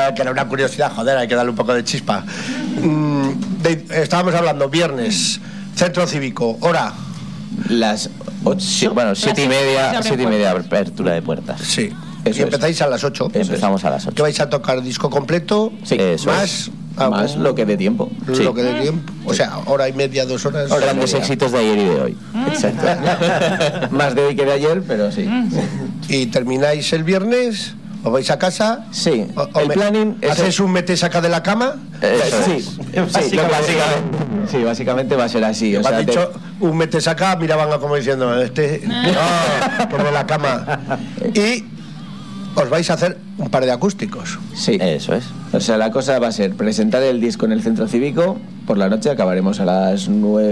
que era una curiosidad, joder, hay que darle un poco de chispa. Estábamos hablando, viernes, Centro Cívico, hora. Las 8, bueno, 7:30 apertura de puertas. Sí. Eso y empezáis a las 8. Empezamos a las 8. ¿Que vais a tocar disco completo? Sí, más lo que dé tiempo. Lo que dé tiempo. O sea, hora y media, 2 horas. Grandes éxitos de ayer y de hoy. Exacto. Más de hoy que de ayer, pero sí. ¿Y termináis el viernes? ¿Os vais a casa? Sí. El planning es... ¿Haces un mete saca de la cama? Sí, básicamente va a ser así. O sea, dicho un mete saca, miraban como diciendo, como la cama. Y os vais a hacer un par de acústicos. Sí, eso es. O sea, la cosa va a ser presentar el disco en el Centro Cívico por la noche, acabaremos a las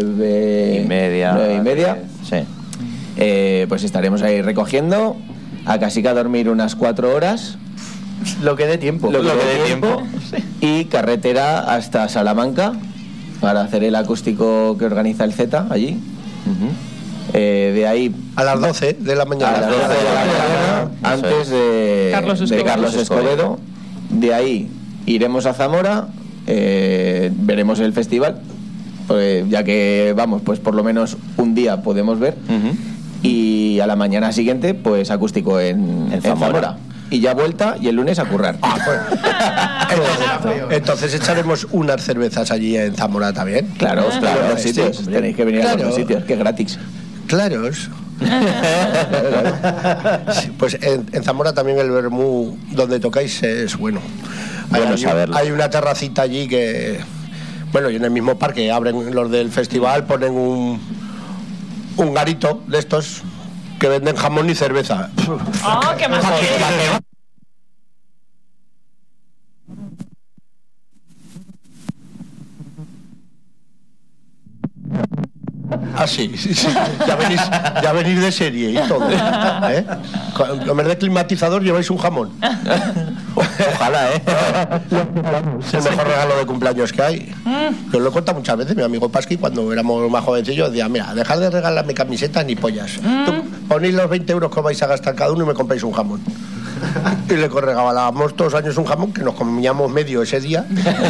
9:30. Sí. Pues estaremos ahí recogiendo, a casica dormir unas 4 horas. Lo que dé tiempo. Y carretera hasta Salamanca para hacer el acústico que organiza el Z allí. De ahí a las 12 de la mañana. A las 12 de la mañana, antes de Carlos Escobedo. De ahí iremos a Zamora, veremos el festival, ya que vamos, pues por lo menos un día podemos ver. Y a la mañana siguiente, pues acústico en Zamora. Y ya vuelta, y el lunes a currar. Entonces echaremos unas cervezas allí en Zamora también. Claro, los sitios. Tenéis que venir a los sitios, que es gratis. Claros. Sí, pues en Zamora también el vermú donde tocáis es bueno. Hay una terracita allí que, bueno, y en el mismo parque abren los del festival, ponen un garito de estos que venden jamón y cerveza. ¡Oh, qué más! Sí. Ya venís de serie y todo. En vez de climatizador lleváis un jamón. Ojalá, Es el mejor regalo de cumpleaños que hay. Yo lo he contado muchas veces. Mi amigo Pasqui, cuando éramos más jovencillos, decía, mira, dejad de regalarme camisetas ni pollas. Tú ponéis los 20 euros que vais a gastar cada uno y me compráis un jamón. Y le regalábamos todos los años un jamón que nos comíamos medio ese día.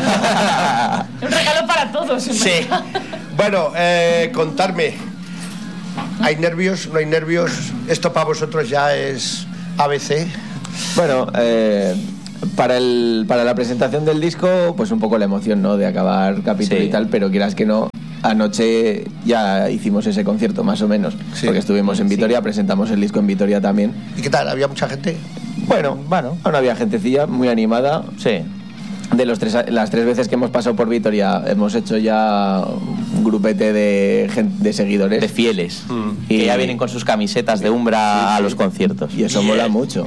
Un regalo para todos. Sí. Bueno, contarme, ¿hay nervios? ¿No hay nervios? ¿Esto para vosotros ya es ABC? Bueno, para la presentación del disco, pues un poco la emoción, ¿no? De acabar capítulo y tal, pero quieras que no, anoche ya hicimos ese concierto, más o menos, porque estuvimos en Vitoria, presentamos el disco en Vitoria también. ¿Y qué tal? ¿Había mucha gente? Bueno, aún había gentecilla muy animada. Sí. De las 3 veces que hemos pasado por Vitoria hemos hecho ya un grupete de seguidores, de fieles, que ya vienen con sus camisetas de Umbra a los conciertos. Y eso mola mucho.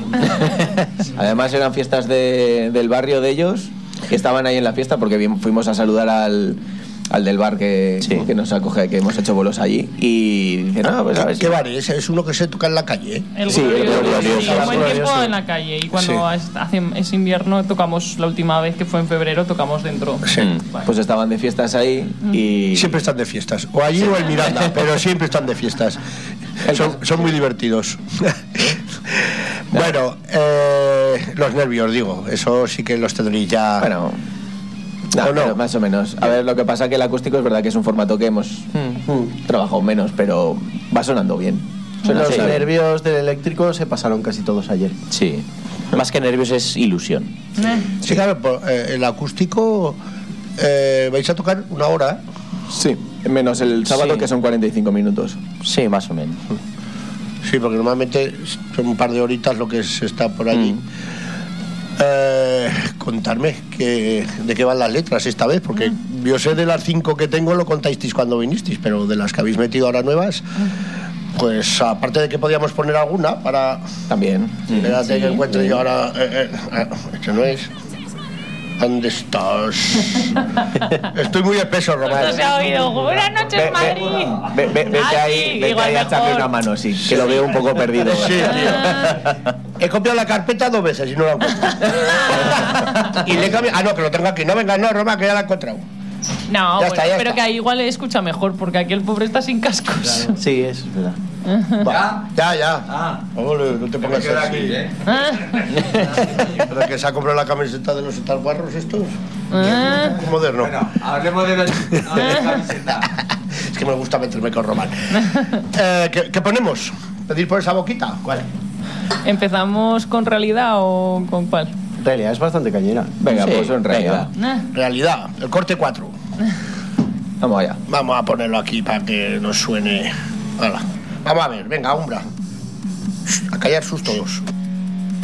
Además eran fiestas del barrio de ellos, que estaban ahí en la fiesta, porque fuimos a saludar al del bar que nos acoge, que hemos hecho bolos allí, y dice, pues a ver. ¿Qué bar es? Es uno que se toca en la calle. El buen tiempo en la calle, y cuando es invierno tocamos, la última vez que fue en febrero, tocamos dentro. Pues estaban de fiestas ahí y... Siempre están de fiestas, o allí o en Miranda, pero siempre están de fiestas. Son muy divertidos. Bueno, los nervios, digo, eso sí que los tendréis ya... Bueno... No, más o menos. A ver, lo que pasa que el acústico es verdad que es un formato que hemos trabajado menos, pero va sonando bien. Los nervios del eléctrico se pasaron casi todos ayer. Sí. Más que nervios es ilusión. Sí, claro, el acústico vais a tocar 1 hora. Sí, menos el sábado que son 45 minutos. Sí, más o menos. Sí, porque normalmente son un par de horitas lo que se está por allí. Contarme de qué van las letras esta vez, porque yo sé de las 5 que tengo, lo contasteis cuando vinisteis, pero de las que habéis metido ahora nuevas, pues aparte de que podíamos poner alguna para... También. Espérate que encuentre yo ahora... Esto no es... ¿Dónde estás? Estoy muy espeso, Román. Se ha oído. Buenas noches, Madrid. Vete ahí a echarle una mano, sí, que lo veo un poco perdido. Sí, tío. He copiado la carpeta 2 veces y no la encuentro. Y le he cambiado... no, que lo tengo aquí. No, venga, no, Román, que ya la he encontrado. No, ya está, pero que ahí igual le escucha mejor, porque aquí el pobre está sin cascos. Claro. Sí, es verdad. Ya. No te pongas así. Aquí, ¿Pero que se ha comprado la camiseta de los Guarros estos? Moderno. Bueno, hablemos de la camiseta. Es que me gusta meterme con Román. ¿Qué ponemos? ¿Pedir por esa boquita? ¿Cuál? ¿Empezamos con realidad o con cuál? Realidad es bastante cañera. Venga, pues en realidad. Realidad, el corte 4. Vamos allá. Vamos a ponerlo aquí para que nos suene. Hola. Vamos a ver, venga, Umbra. A callar sus todos.